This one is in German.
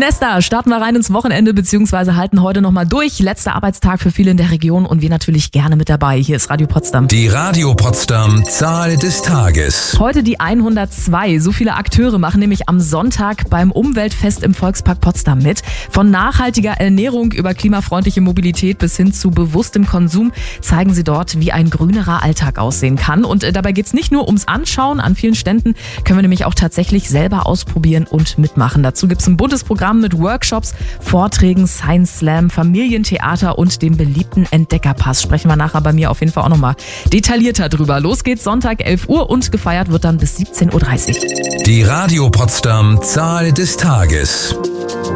Nesta, starten wir rein ins Wochenende beziehungsweise halten heute nochmal durch. Letzter Arbeitstag für viele in der Region und wir natürlich gerne mit dabei. Hier ist Radio Potsdam. Die Radio Potsdam Zahl des Tages. Heute die 102. So viele Akteure machen nämlich am Sonntag beim Umweltfest im Volkspark Potsdam mit. Von nachhaltiger Ernährung über klimafreundliche Mobilität bis hin zu bewusstem Konsum zeigen sie dort, wie ein grünerer Alltag aussehen kann. Und dabei geht's nicht nur ums Anschauen. An vielen Ständen können wir nämlich auch tatsächlich selber ausprobieren und mitmachen. Dazu gibt's ein buntes Programm mit Workshops, Vorträgen, Science Slam, Familientheater und dem beliebten Entdeckerpass. Sprechen wir nachher bei mir auf jeden Fall auch nochmal detaillierter drüber. Los geht's Sonntag 11 Uhr und gefeiert wird dann bis 17:30 Uhr. Die Radio Potsdam Zahl des Tages.